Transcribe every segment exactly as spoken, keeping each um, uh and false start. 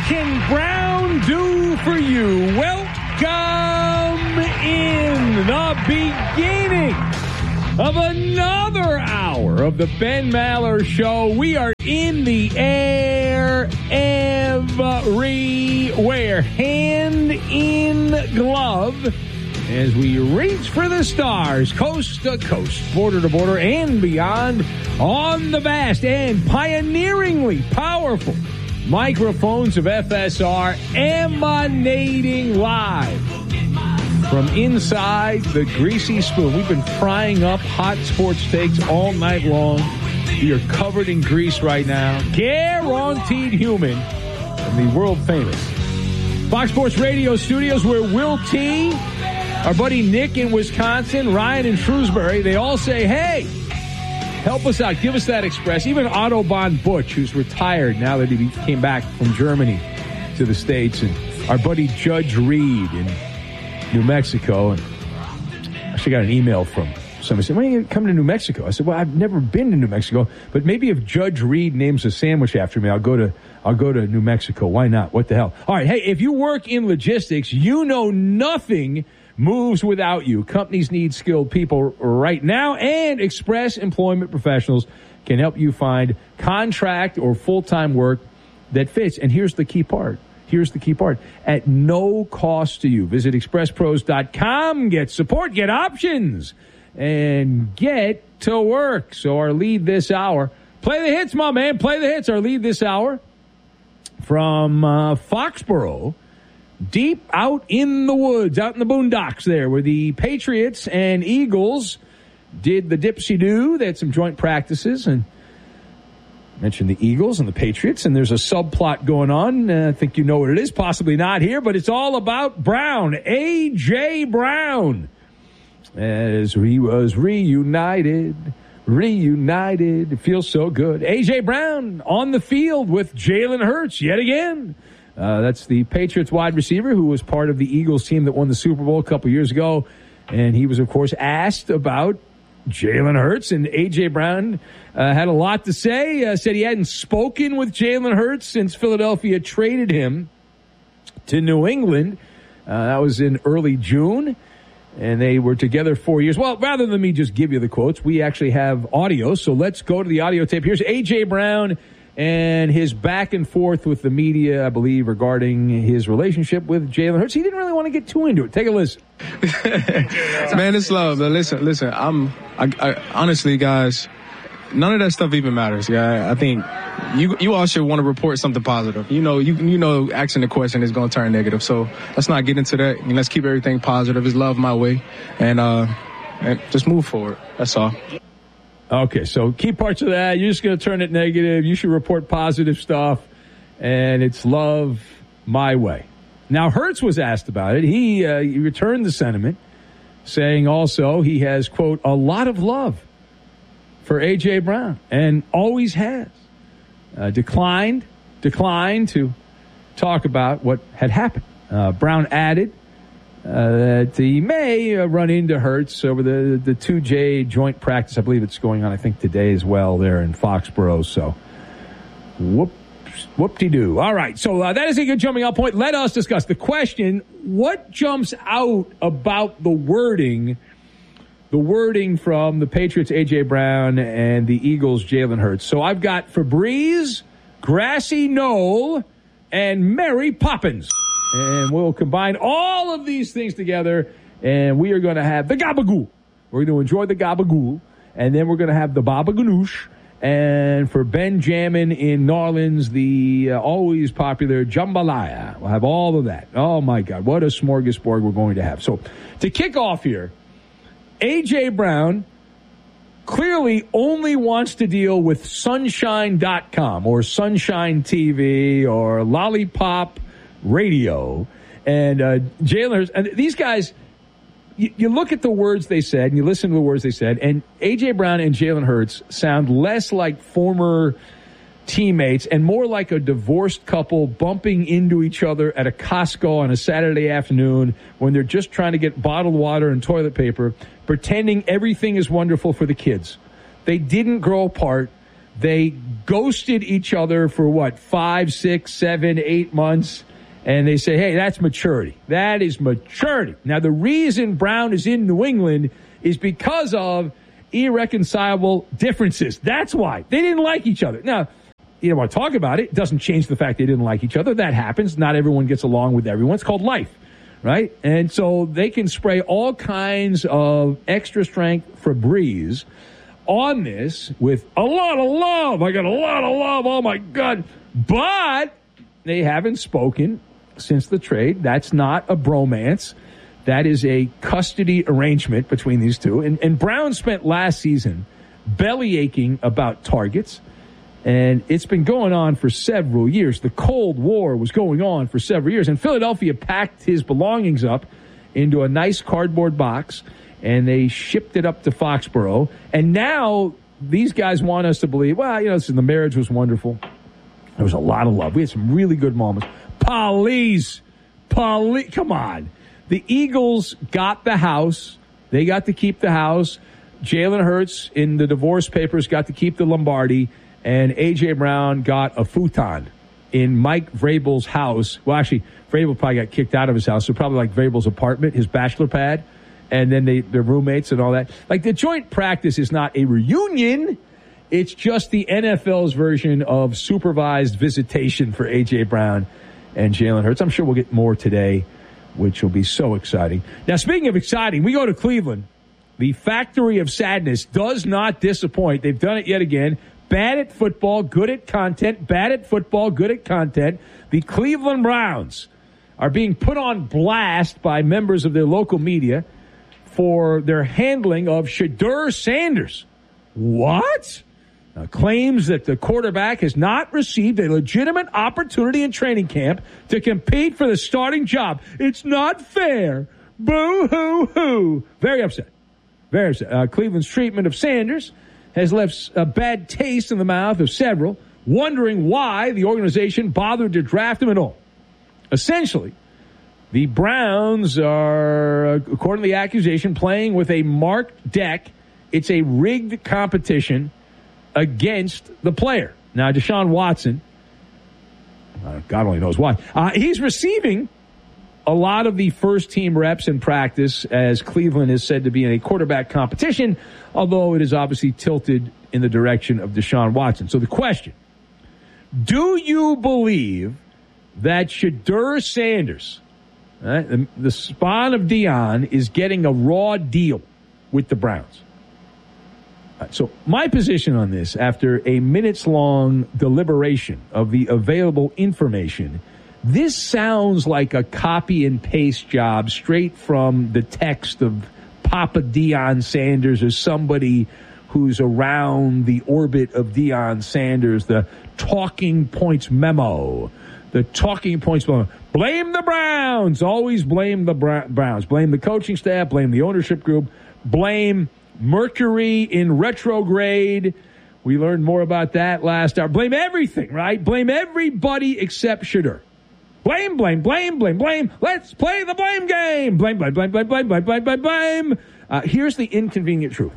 can Brown do for you? Welcome in the beginning of another hour of the Ben Maller Show. We are in the air everywhere, hand in glove, as we reach for the stars, coast to coast, border to border, and beyond, on the vast and pioneeringly powerful microphones of F S R, emanating live from inside the greasy spoon. We've been frying up hot sports takes all night long. We are covered in grease right now. Guaranteed human from the world famous Fox Sports Radio studios, where Will T, our buddy Nick in Wisconsin, Ryan in Shrewsbury, they all say, hey, help us out. Give us that express. Even Autobahn Butch, who's retired now that he came back from Germany to the States, and our buddy Judge Reed in New Mexico. And I actually got an email from somebody saying, when are you coming to New Mexico? I said, well, I've never been to New Mexico, but maybe if Judge Reed names a sandwich after me, I'll go to I'll go to New Mexico. Why not? What the hell? All right. Hey, if you work in logistics, you know nothing moves without you. Companies need skilled people right now, and Express Employment Professionals can help you find contract or full-time work that fits. And here's the key part. Here's the key part. At no cost to you. Visit express pros dot com. Get support, get options, and get to work. So our lead this hour, play the hits, my man. Play the hits. Our lead this hour from uh, Foxborough, deep out in the woods, out in the boondocks there, where the Patriots and Eagles did the dipsy-do. They had some joint practices, and mentioned the Eagles and the Patriots, and there's a subplot going on. Uh, I think you know what it is, possibly not here, but it's all about Brown, A J. Brown, as he was reunited, reunited. It feels so good. A J. Brown on the field with Jalen Hurts yet again. Uh, that's the Patriots wide receiver who was part of the Eagles team that won the Super Bowl a couple years ago. And he was, of course, asked about Jalen Hurts, and A J. Brown uh, had a lot to say. Uh, said he hadn't spoken with Jalen Hurts since Philadelphia traded him to New England. Uh, that was in early June, and they were together four years. Well, rather than me just give you the quotes, we actually have audio, so let's go to the audio tape. Here's A J. Brown and his back and forth with the media, I believe, regarding his relationship with Jalen Hurts. He didn't really want to get too into it. Take a listen. Man, it's love. But listen, listen. I'm I, I, honestly, guys, none of that stuff even matters. Yeah, I think you you all should want to report something positive. You know, you you know, asking the question is going to turn negative. So let's not get into that. And let's keep everything positive. It's love my way, and uh, and just move forward. That's all. Okay, so key parts of that, you're just going to turn it negative. You should report positive stuff, and it's love my way. Now, Hurts was asked about it. He, uh, he returned the sentiment, saying also he has, quote, a lot of love for A J. Brown, and always has. Uh, declined, declined to talk about what had happened. Uh, Brown added Uh, that he may uh, run into Hurts over the, the two J joint practice. I believe it's going on, I think, today as well there in Foxborough. So, whoop, whoop-de-doo. All right, so uh, that is a good jumping off point. Let us discuss the question, what jumps out about the wording, the wording from the Patriots, A J. Brown, and the Eagles, Jalen Hurts. So I've got Febreze, Grassy Knoll, and Mary Poppins. And we'll combine all of these things together, and we are going to have the gabagool. We're going to enjoy the gabagool, and then we're going to have the baba ganoush. And for Benjamin in New Orleans, the uh, always popular jambalaya. We'll have all of that. Oh, my God, what a smorgasbord we're going to have. So to kick off here, A J. Brown clearly only wants to deal with sunshine dot com or Sunshine T V or Lollipop Radio, and uh, Jalen Hurts, and these guys, you, you look at the words they said, and you listen to the words they said, and A J. Brown and Jalen Hurts sound less like former teammates and more like a divorced couple bumping into each other at a Costco on a Saturday afternoon when they're just trying to get bottled water and toilet paper, pretending everything is wonderful for the kids. They didn't grow apart. They ghosted each other for what, five, six, seven, eight months. And they say, hey, that's maturity. That is maturity. Now, the reason Brown is in New England is because of irreconcilable differences. That's why. They didn't like each other. Now, you don't want to talk about it. It doesn't change the fact they didn't like each other. That happens. Not everyone gets along with everyone. It's called life, right? And so they can spray all kinds of extra strength Febreze on this with a lot of love. I got a lot of love. Oh, my God. But they haven't spoken since the trade. That's not a bromance. That is a custody arrangement between these two. And, and Brown spent last season belly aching about targets. And it's been going on for several years. The Cold War was going on for several years. And Philadelphia packed his belongings up into a nice cardboard box, and they shipped it up to Foxborough. And now these guys want us to believe, well, you know, listen, the marriage was wonderful. There was a lot of love. We had some really good moments. Police. Police. Come on. The Eagles got the house. They got to keep the house. Jalen Hurts in the divorce papers got to keep the Lombardi. And A J. Brown got a futon in Mike Vrabel's house. Well, actually, Vrabel probably got kicked out of his house, so probably like Vrabel's apartment, his bachelor pad, and then they, their roommates and all that. Like, the joint practice is not a reunion. It's just the N F L's version of supervised visitation for A J. Brown and Jalen Hurts. I'm sure we'll get more today, which will be so exciting. Now, speaking of exciting, we go to Cleveland. The factory of sadness does not disappoint. They've done it yet again. Bad at football, good at content. Bad at football, good at content. The Cleveland Browns are being put on blast by members of their local media for their handling of Shedeur Sanders. What? Now, claims that the quarterback has not received a legitimate opportunity in training camp to compete for the starting job. It's not fair. Boo-hoo-hoo. Very upset. Very upset. Uh, Cleveland's treatment of Sanders has left a bad taste in the mouth of several, wondering why the organization bothered to draft him at all. Essentially, the Browns are, according to the accusation, playing with a marked deck. It's a rigged competition against the player. Now, Deshaun Watson, uh, God only knows why, uh, he's receiving a lot of the first-team reps in practice, as Cleveland is said to be in a quarterback competition, although it is obviously tilted in the direction of Deshaun Watson. So the question, do you believe that Shedeur Sanders, right, the, the spawn of Dion, is getting a raw deal with the Browns? Right, so my position on this, after a minutes-long deliberation of the available information, this sounds like a copy and paste job straight from the text of Papa Deion Sanders or somebody who's around the orbit of Deion Sanders, the talking points memo, the talking points memo. Blame the Browns. Always blame the Browns. Blame the coaching staff. Blame the ownership group. Blame Mercury in retrograde. We learned more about that last hour. Blame everything, right? Blame everybody except Shedeur. Blame, blame, blame, blame, blame. Let's play the blame game. Blame, blame, blame, blame, blame, blame, blame, blame, blame. Uh, here's the inconvenient truth.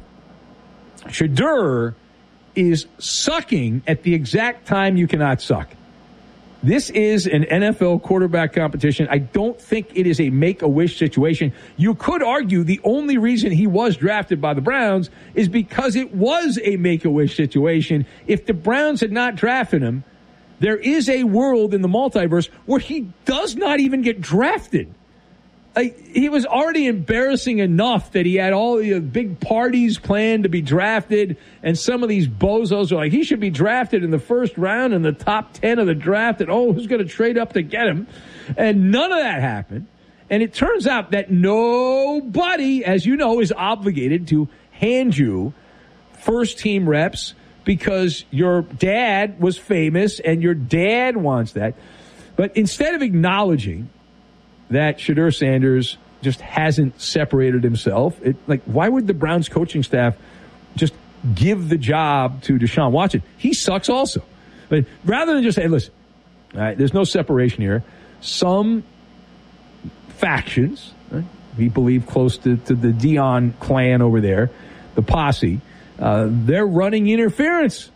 Shedeur is sucking at the exact time you cannot suck. This is an N F L quarterback competition. I don't think it is a make-a-wish situation. You could argue the only reason he was drafted by the Browns is because it was a make-a-wish situation. If the Browns had not drafted him, there is a world in the multiverse where he does not even get drafted. Like, he was already embarrassing enough that he had all the big parties planned to be drafted, and some of these bozos are like, he should be drafted in the first round in the top ten of the draft, and oh, who's going to trade up to get him? And none of that happened. And it turns out that nobody, as you know, is obligated to hand you first-team reps because your dad was famous and your dad wants that. But instead of acknowledging that Shedeur Sanders just hasn't separated himself, it, like, why would the Browns coaching staff just give the job to Deshaun Watson? He sucks also. But rather than just say, hey, listen, all right, there's no separation here. Some factions, right, we believe close to, to the Dion clan over there, the posse, Uh, they're running interference.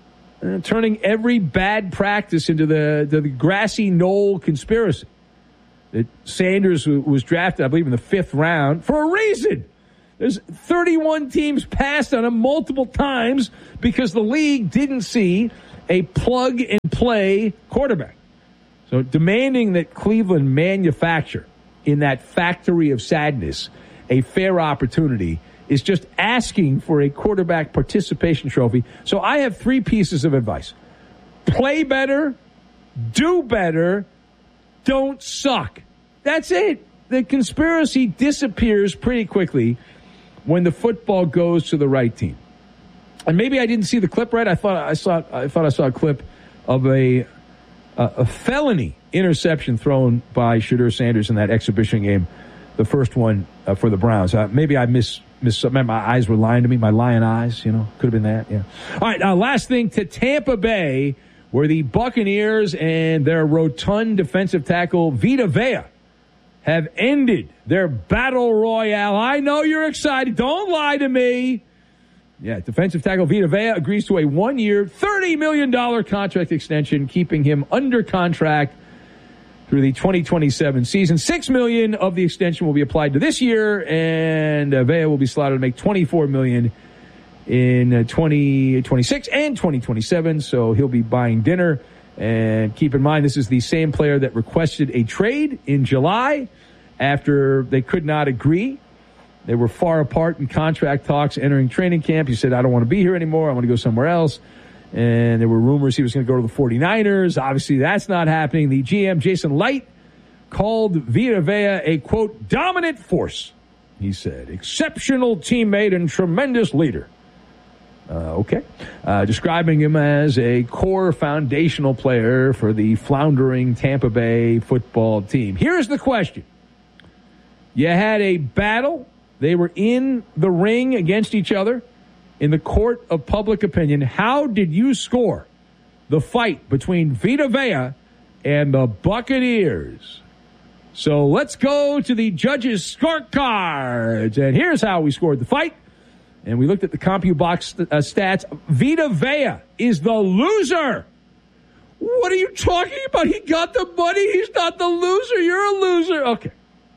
uh, turning every bad practice into the, the, the grassy knoll conspiracy. That Sanders was drafted, I believe, in the fifth round for a reason. There's thirty-one teams passed on him multiple times because the league didn't see a plug-and-play quarterback. So demanding that Cleveland manufacture in that factory of sadness a fair opportunity is just asking for a quarterback participation trophy. So I have three pieces of advice. Play better, do better, don't suck. That's it. The conspiracy disappears pretty quickly when the football goes to the right team. And maybe I didn't see the clip right. I thought I saw I thought I saw a clip of a a, a felony interception thrown by Shedeur Sanders in that exhibition game, the first one uh, for the Browns. Uh, maybe I miss miss my eyes were lying to me, my lion eyes, you know, could have been that. Yeah. All right, uh, last thing to Tampa Bay, where the Buccaneers and their rotund defensive tackle Vita Vea have ended their battle royale. I know you're excited. Don't lie to me. Yeah, defensive tackle Vita Vea agrees to a one-year, thirty million dollars contract extension, keeping him under contract through the twenty twenty-seven season. six million dollars of the extension will be applied to this year, and uh, Vea will be slotted to make twenty-four million dollars in uh, twenty twenty-six and twenty twenty-seven, so he'll be buying dinner. And keep in mind, this is the same player that requested a trade in July after they could not agree. They were far apart in contract talks entering training camp. He said, I don't want to be here anymore. I want to go somewhere else. And there were rumors he was going to go to the 49ers. Obviously, that's not happening. The G M, Jason Light, called Vita Vea a, quote, dominant force, he said. Exceptional teammate and tremendous leader. Uh, okay. Uh, describing him as a core foundational player for the floundering Tampa Bay football team. Here's the question. You had a battle. They were in the ring against each other in the court of public opinion. How did you score the fight between Vita Vea and the Buccaneers? So let's go to the judges' scorecards. And here's how we scored the fight. And we looked at the CompuBox uh, stats. Vita Vea is the loser. What are you talking about? He got the money. He's not the loser. You're a loser. Okay.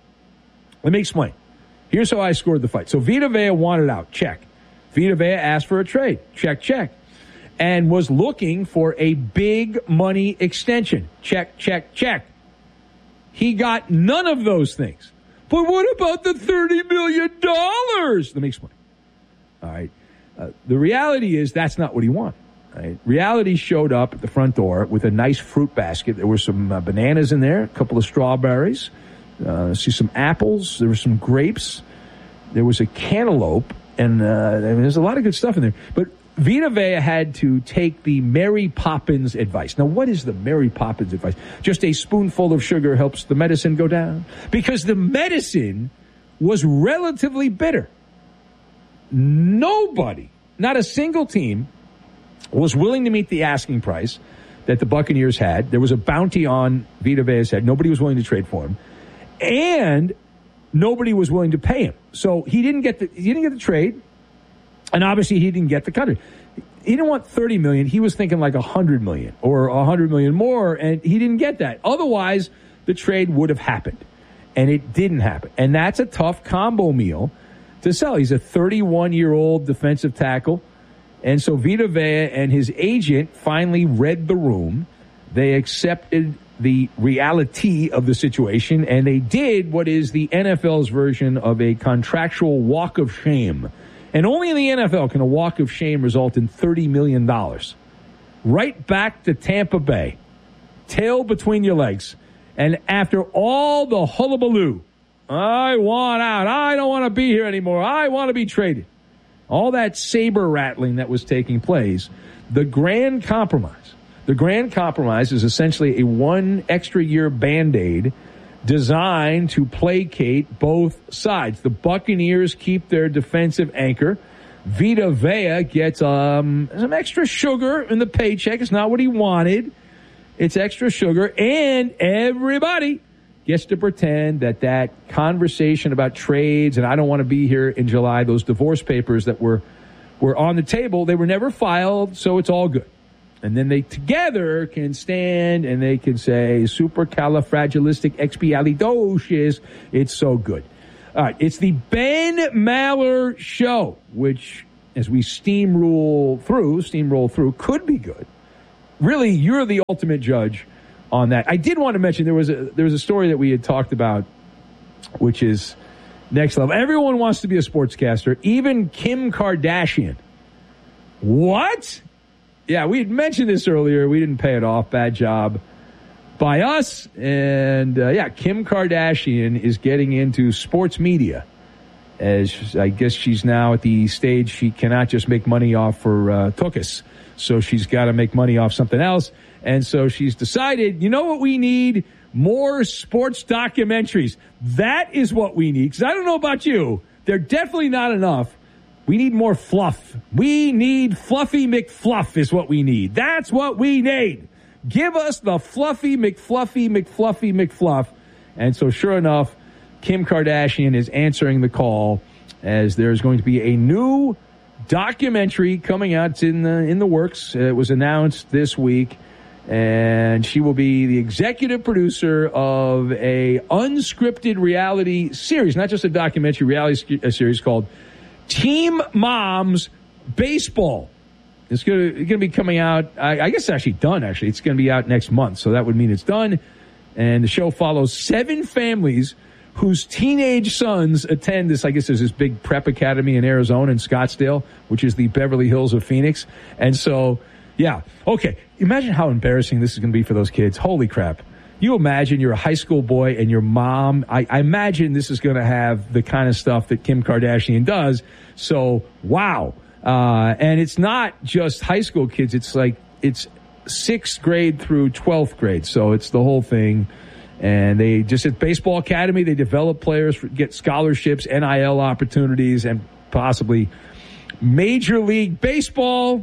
Let me explain. Here's how I scored the fight. So Vita Vea wanted out. Check. Vita Vea asked for a trade. Check, check. And was looking for a big money extension. Check, check, check. He got none of those things. But what about the thirty million dollars? Let me explain. All right. Uh, the reality is that's not what he wanted. Right? Reality showed up at the front door with a nice fruit basket. There were some uh, bananas in there, a couple of strawberries. Uh, see some apples. There were some grapes. There was a cantaloupe, and uh, I mean, there's a lot of good stuff in there. But Vita Vea had to take the Mary Poppins advice. Now, what is the Mary Poppins advice? Just a spoonful of sugar helps the medicine go down? Because the medicine was relatively bitter. Nobody, not a single team, was willing to meet the asking price that the Buccaneers had. There was a bounty on Vita Vea's head. Nobody was willing to trade for him. And nobody was willing to pay him. So he didn't get the he didn't get the trade, and obviously he didn't get the contract. He didn't want thirty million dollars. He was thinking like one hundred million dollars or one hundred million dollars more, and he didn't get that. Otherwise, the trade would have happened, and it didn't happen. And that's a tough combo meal to sell. He's a thirty-one-year-old defensive tackle, and so Vita Vea and his agent finally read the room. They accepted the reality of the situation, and they did what is the N F L's version of a contractual walk of shame. And only in the N F L can a walk of shame result in thirty million dollars. Right back to Tampa Bay, tail between your legs. And after all the hullabaloo, I want out, I don't want to be here anymore, I want to be traded, all that saber rattling that was taking place, the grand compromise The grand compromise is essentially a one extra year Band-Aid designed to placate both sides. The Buccaneers keep their defensive anchor. Vita Vea gets um, some extra sugar in the paycheck. It's not what he wanted. It's extra sugar. And everybody gets to pretend that that conversation about trades and I don't want to be here in July, those divorce papers that were, were on the table, they were never filed, so it's all good. And then they together can stand and they can say, supercalifragilisticexpialidocious. It's so good. All right, it's the Ben Maller Show, which, as we steamroll through, steamroll through, could be good. Really, you're the ultimate judge on that. I did want to mention there was a there was a story that we had talked about, which is next level. Everyone wants to be a sportscaster, even Kim Kardashian. What? Yeah, we had mentioned this earlier. We didn't pay it off. Bad job by us. And, uh, yeah, Kim Kardashian is getting into sports media. As I guess she's now at the stage she cannot just make money off her uh, tuchus. So she's got to make money off something else. And so she's decided, you know what we need? More sports documentaries. That is what we need. Because I don't know about you. They're definitely not enough. We need more fluff. We need Fluffy McFluff is what we need. That's what we need. Give us the Fluffy McFluffy McFluffy McFluff. And so sure enough, Kim Kardashian is answering the call as there's going to be a new documentary coming out. It's in the, in the works. It was announced this week. And she will be the executive producer of a unscripted reality series, not just a documentary reality a series called Team Moms Baseball. It's going to, be coming out, I, I guess it's actually done, actually. It's going to be out next month, so that would mean it's done. And the show follows seven families whose teenage sons attend this, I guess there's this big prep academy in Arizona in Scottsdale, which is the Beverly Hills of Phoenix. And so, yeah, okay. Imagine how embarrassing this is going to be for those kids. Holy crap. You imagine you're a high school boy and your mom, I, I imagine this is going to have the kind of stuff that Kim Kardashian does. So, wow. Uh, and it's not just high school kids. It's like, it's sixth grade through twelfth grade. So it's the whole thing. And they just at Baseball Academy, they develop players, for, get scholarships, N I L opportunities, and possibly Major League Baseball.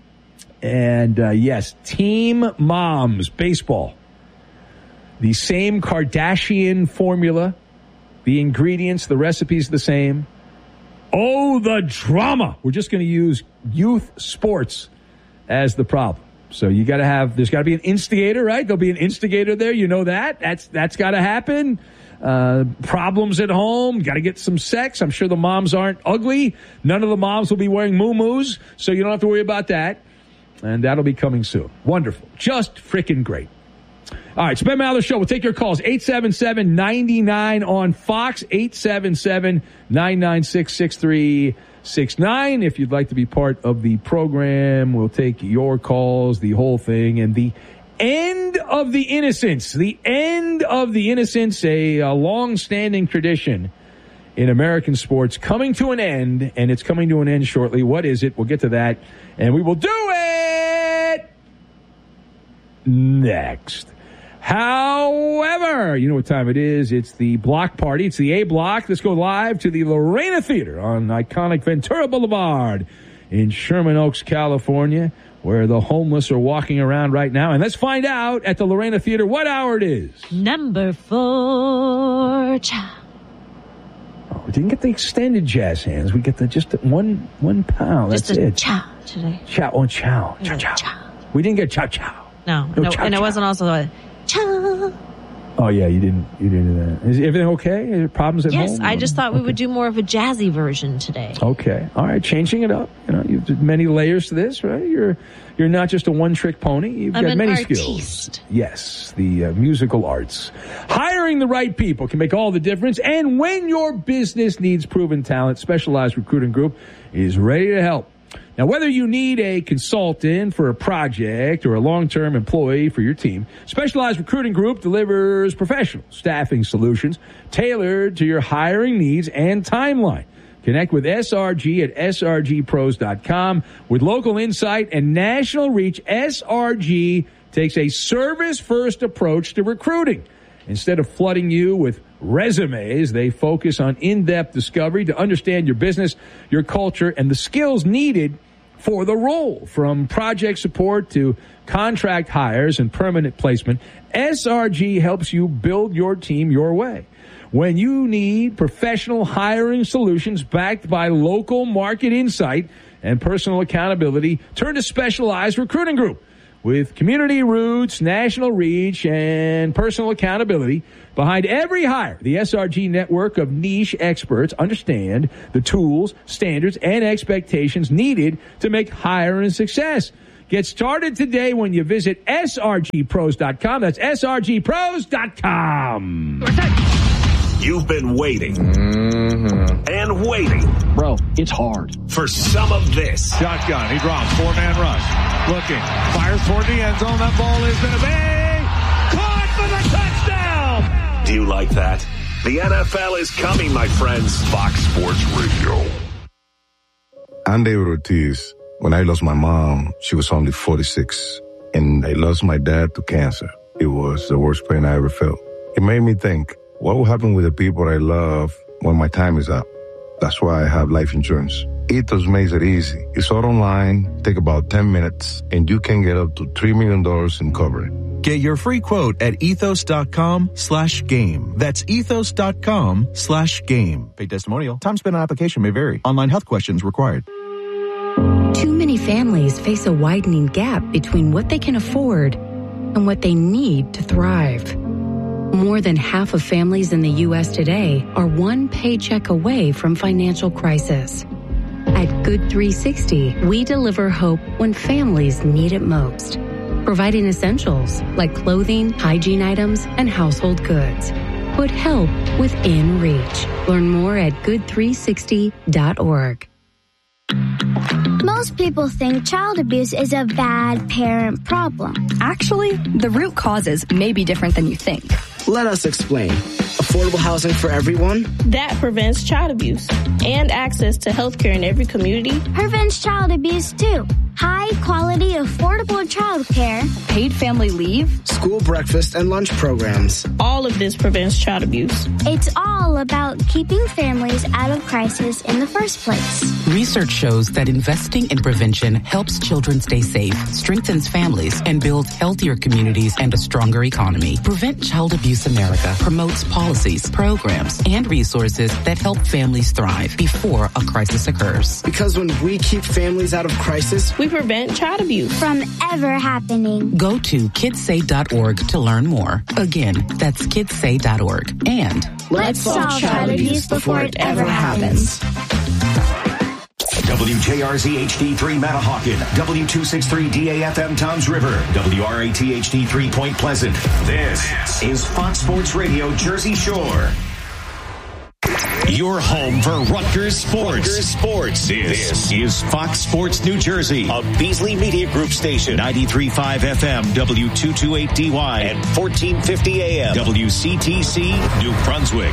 And, uh, yes, Team Moms Baseball. The same Kardashian formula, the ingredients, the recipe's the same. Oh, the drama. We're just going to use youth sports as the problem. So you got to have, there's got to be an instigator, right? There'll be an instigator there. You know that. That's, that's got to happen. Uh, problems at home. Got to get some sex. I'm sure the moms aren't ugly. None of the moms will be wearing muumuus, so you don't have to worry about that. And that'll be coming soon. Wonderful. Just freaking great. All right, it's Ben Maller Show. We'll take your calls. eight seven seven, nine nine on Fox, eight seven seven, nine nine six, six three six nine. If you'd like to be part of the program, we'll take your calls, the whole thing, and the end of the innocence. The end of the innocence, a, a long-standing tradition in American sports coming to an end, and it's coming to an end shortly. What is it? We'll get to that, and we will do it next. However, you know what time it is. It's the block party. It's the A block. Let's go live to the Lorena Theater on iconic Ventura Boulevard in Sherman Oaks, California, where the homeless are walking around right now. And let's find out at the Lorena Theater what hour it is. Number four. Ciao. Oh, we didn't get the extended jazz hands. We get the just one one pound. Just That's a it. Chow today. Chow. Oh, chow. Chow, chow. Chow. We didn't get chow, chow. No, no, no chow, and chow. it wasn't also a chow. Oh, yeah, you didn't you didn't do that. Is everything okay? Is there problems at yes, home? I just thought we okay. would do more of a jazzy version today. Okay. All right, changing it up. You know, you've many layers to this, right? You're you're not just a one-trick pony. You've I'm got an many artiste. skills. Yes, the uh, musical arts. Hiring the right people can make all the difference. And when your business needs proven talent, Specialized Recruiting Group is ready to help. Now, whether you need a consultant for a project or a long-term employee for your team, Specialized Recruiting Group delivers professional staffing solutions tailored to your hiring needs and timeline. Connect with S R G at S R G pros dot com. With local insight and national reach, S R G takes a service-first approach to recruiting. Instead of flooding you with resumes, they focus on in-depth discovery to understand your business, your culture, and the skills needed for the role. From project support to contract hires and permanent placement, S R G helps you build your team your way. When you need professional hiring solutions backed by local market insight and personal accountability, turn to Specialized Recruiting Group. with community roots, national reach, and personal accountability behind every hire. The S R G network of niche experts understand the tools, standards, and expectations needed to make hiring a success. Get started today when you visit S R G pros dot com. That's S R G pros dot com. You've been waiting mm-hmm. and waiting. Bro, it's hard. For some of this. Shotgun. He drops. Four-man rush. Looking. Fires toward the end zone. That ball is going to be caught for the touchdown. Do you like that? The N F L is coming, my friends. Fox Sports Radio. I'm David Ortiz. When I lost my mom, she was only forty-six. And I lost my dad to cancer. It was the worst pain I ever felt. It made me think, what will happen with the people I love when my time is up? That's why I have life insurance. Ethos makes it easy. It's all online, take about ten minutes, and you can get up to three million dollars in coverage. Get your free quote at ethos.com slash game. That's ethos.com slash game. Paid testimonial. Time spent on application may vary. Online health questions required. Too many families face a widening gap between what they can afford and what they need to thrive. More than half of families in the U S today are one paycheck away from financial crisis. At Good three sixty, we deliver hope when families need it most, providing essentials like clothing, hygiene items, and household goods. Put help within reach. Learn more at good three sixty dot org. Most people think child abuse is a bad parent problem. Actually, the root causes may be different than you think. Let us explain. Affordable housing for everyone? That prevents child abuse. And access to health care in every community. Prevents child abuse, too. High quality, affordable child care. Paid family leave. School breakfast and lunch programs. All of this prevents child abuse. It's all about keeping families out of crisis in the first place. Research shows that investing in prevention helps children stay safe, strengthens families, and builds healthier communities and a stronger economy. Prevent Child Abuse America promotes policies, programs, and resources that help families thrive before a crisis occurs. Because when we keep families out of crisis, we prevent child abuse from ever happening. Go to kids say dot org to learn more. Again, that's kids say dot org. And let's solve child abuse before it ever happens. W J R Z H D three Matahawkin, W two sixty-three D A F M Toms River, W R A T H D three Point Pleasant. This is Fox Sports Radio Jersey Shore. Your home for Rutgers Sports. Rutgers Sports. This, this is Fox Sports New Jersey, a Beasley Media Group station, ninety-three point five F M, W two twenty-eight D Y, and fourteen fifty A M, W C T C, New Brunswick.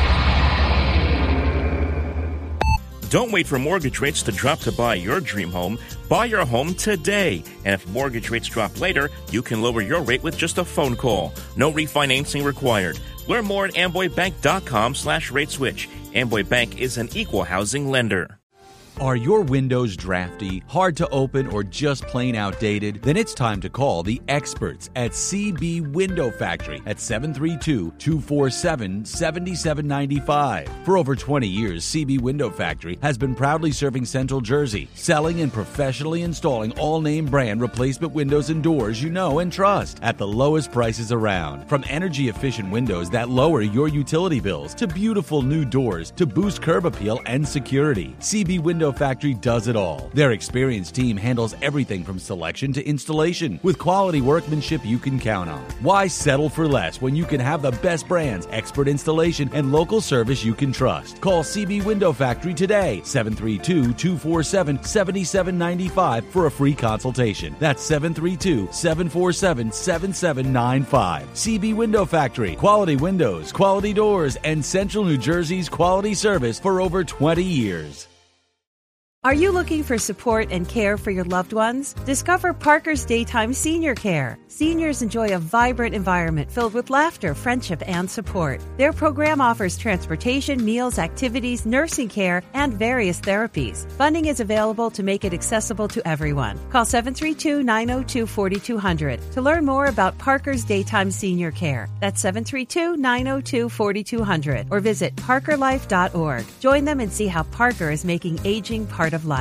Don't wait for mortgage rates to drop to buy your dream home. Buy your home today. And if mortgage rates drop later, you can lower your rate with just a phone call. No refinancing required. Learn more at amboybank.com slash rate switch. Amboy Bank is an equal housing lender. Are your windows drafty, hard to open, or just plain outdated? Then it's time to call the experts at C B Window Factory at seven three two, two four seven, seven seven nine five. For over twenty years, C B Window Factory has been proudly serving Central Jersey, selling and professionally installing all-name brand replacement windows and doors you know and trust at the lowest prices around. From energy-efficient windows that lower your utility bills to beautiful new doors to boost curb appeal and security, C B Window Factory does it all. Their experienced team handles everything from selection to installation with quality workmanship you can count on. Why settle for less when you can have the best brands, expert installation, and local service you can trust? Call C B Window Factory today, seven three two, two four seven, seven seven nine five for a free consultation. That's seven three two, seven four seven, seven seven nine five. C B Window Factory, quality windows, quality doors, and Central New Jersey's quality service for over twenty years. Are you looking for support and care for your loved ones? Discover Parker's Daytime Senior Care. Seniors enjoy a vibrant environment filled with laughter, friendship, and support. Their program offers transportation, meals, activities, nursing care, and various therapies. Funding is available to make it accessible to everyone. Call seven three two, nine zero two, four two zero zero to learn more about Parker's Daytime Senior Care. That's seven three two, nine zero two, four two zero zero or visit parker life dot org. Join them and see how Parker is making aging part of life.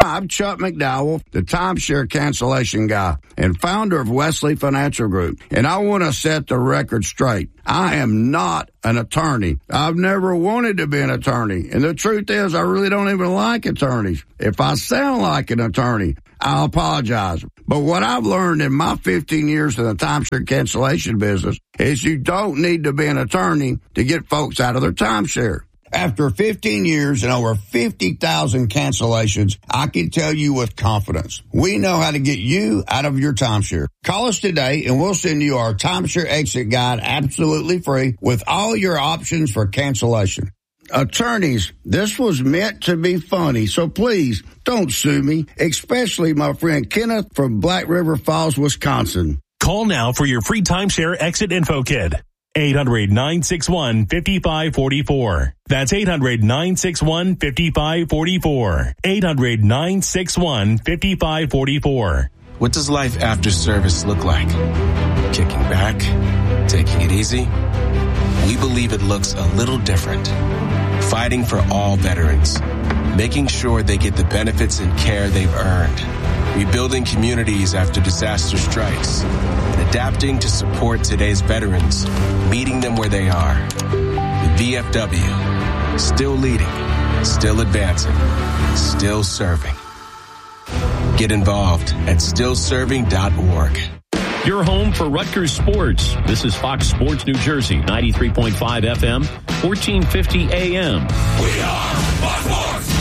I'm Chuck McDowell, the timeshare cancellation guy and founder of Wesley Financial Group, and I want to set the record straight. I am not an attorney. I've never wanted to be an attorney, and the truth is I really don't even like attorneys. If I sound like an attorney, I'll apologize. But what I've learned in my fifteen years in the timeshare cancellation business is you don't need to be an attorney to get folks out of their timeshare. After fifteen years and over fifty thousand cancellations, I can tell you with confidence, we know how to get you out of your timeshare. Call us today and we'll send you our timeshare exit guide absolutely free with all your options for cancellation. Attorneys, this was meant to be funny, so please don't sue me, especially my friend Kenneth from Black River Falls, Wisconsin. Call now for your free timeshare exit info kit. eight hundred, nine six one, five five four four. That's eight hundred, nine six one, five five four four. eight hundred, nine six one, five five four four. What does life after service look like? Kicking back? Taking it easy? We believe it looks a little different. Fighting for all veterans. Making sure they get the benefits and care they've earned. Rebuilding communities after disaster strikes. And adapting to support today's veterans. Meeting them where they are. The V F W. Still leading. Still advancing. Still serving. Get involved at still serving dot org. Your home for Rutgers sports. This is Fox Sports New Jersey, ninety-three point five F M, fourteen fifty A M. We are Fox Sports.